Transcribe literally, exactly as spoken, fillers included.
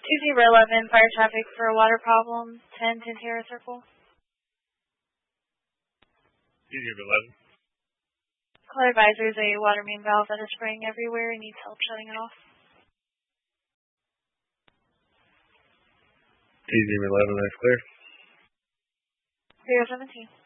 two zero eleven, fire traffic for a water problem, ten Tantera Circle. two zero eleven. Call advisor is a water main valve that is spraying everywhere and needs help shutting it off. two zero eleven, that's clear. zero seventeen.